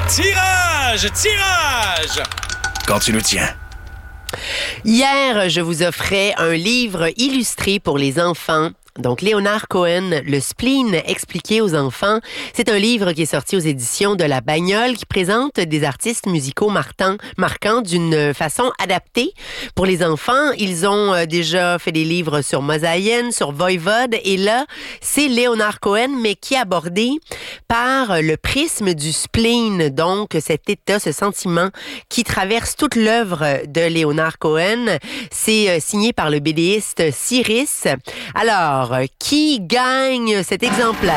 Tirage! Quand tu nous tiens. Hier, je vous offrais un livre illustré pour les enfants. Donc, Léonard Cohen, Le spleen expliqué aux enfants. C'est un livre qui est sorti aux éditions de La Bagnole qui présente des artistes musicaux marquants d'une façon adaptée pour les enfants. Ils ont déjà fait des livres sur Mosaïen, sur Voivode. Et là, c'est Léonard Cohen, mais qui est abordé par le prisme du spleen. Donc, cet état, ce sentiment qui traverse toute l'œuvre de Léonard Cohen. C'est signé par le BDiste Cyrus. Alors, qui gagne cet exemplaire?